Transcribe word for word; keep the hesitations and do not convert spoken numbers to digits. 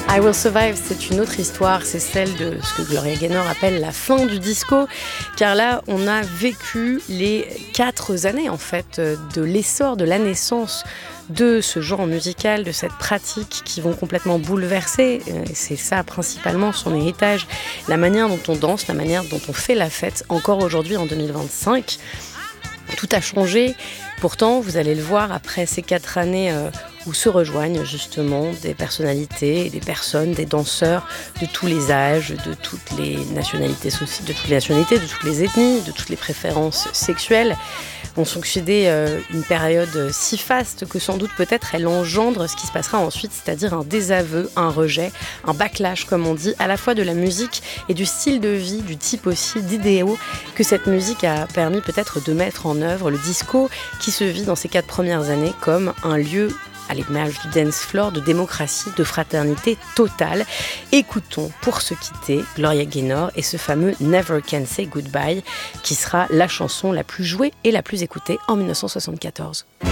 I Will Survive, c'est une autre histoire, c'est celle de ce que Gloria Gaynor appelle la fin du disco, car là, on a vécu les quatre années, en fait, de l'essor, de la naissance de ce genre musical, de cette pratique qui vont complètement bouleverser, c'est ça principalement son héritage, la manière dont on danse, la manière dont on fait la fête, encore aujourd'hui en deux mille vingt-cinq. Tout a changé, pourtant, vous allez le voir, après ces quatre années euh, où se rejoignent justement des personnalités, des personnes, des danseurs de tous les âges, de toutes les nationalités, de toutes les nationalités, de toutes les ethnies, de toutes les préférences sexuelles, ont succédé euh, une période si faste que sans doute peut-être elle engendre ce qui se passera ensuite, c'est-à-dire un désaveu, un rejet, un backlash comme on dit, à la fois de la musique et du style de vie, du type aussi d'idéaux que cette musique a permis peut-être de mettre en œuvre, le disco qui se vit dans ces quatre premières années comme un lieu à l'image du dance floor, de démocratie, de fraternité totale. Écoutons pour se quitter Gloria Gaynor et ce fameux Never Can Say Goodbye qui sera la chanson la plus jouée et la plus écoutée en dix-neuf cent soixante-quatorze.